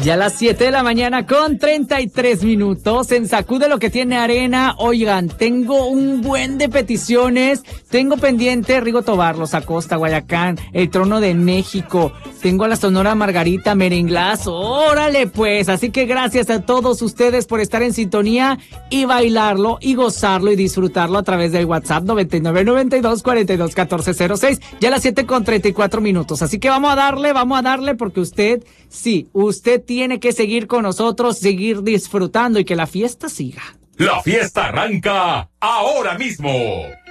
Ya a las 7 de la mañana con 33 minutos en Sacude lo que tiene arena. Oigan, tengo un buen de peticiones. Tengo pendiente Rigo Tobar, Los Acosta, Guayacán, El Trono de México. Tengo a la Sonora Margarita, Merenglazo. Órale pues, así que gracias a todos ustedes por estar en sintonía y bailarlo y gozarlo y disfrutarlo a través del WhatsApp 9992421406. Ya a las 7 con 34 minutos. Así que vamos a darle porque usted tiene que seguir con nosotros, seguir disfrutando y que la fiesta siga. La fiesta arranca ahora mismo.